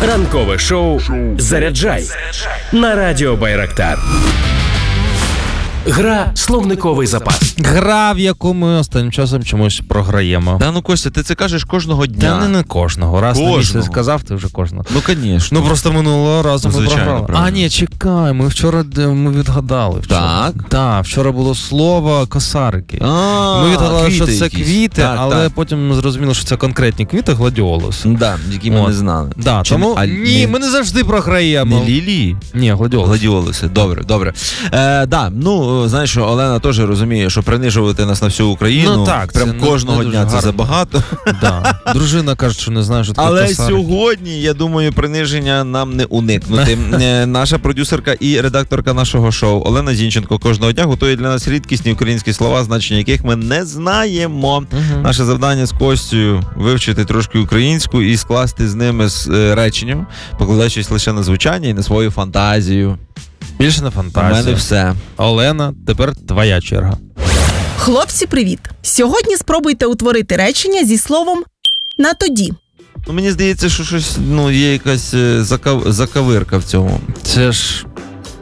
Ранкове шоу «Заряджай» на радіо Байрактар. Гра «Словниковий запас». Гра, в яку ми останнім часом чомусь програємо. Та ну, Костя, ти це кажеш кожного дня. Та не кожного. Раз на місяць сказав, ти вже кожного. Ну, звісно. Ну, просто минулого разу ми програли. Правильно. А, ні, чекай, ми вчора відгадали. Так? Так, вчора було слово «косарики». Ми відгадали, що це квіти, але потім ми зрозуміли, що це конкретні квіти, гладіолус. Да, які ми не знали. Да, тому ні, ми не завжди програємо. Не лілії? Ні, гладіолус. Гладіолуси, добре. Знаєш, Олена теж розуміє, що принижувати нас на всю Україну, ну, так, прям кожного дня це забагато. Да. Дружина каже, що не знає, що таке Але косарики. сьогодні, я думаю, приниження нам не уникнути. Наша продюсерка і редакторка нашого шоу Олена Зінченко кожного дня готує для нас рідкісні українські слова, значення яких ми не знаємо. Наше завдання з Костю вивчити трошки українську і скласти з ними речення, покладаючись лише на звучання і на свою фантазію. Більше на фантазію. У мене все. Олена, тепер твоя черга. Хлопці, привіт! Сьогодні спробуйте утворити речення зі словом «на тоді». Мені здається, що щось, є якась закавирка в цьому. Це ж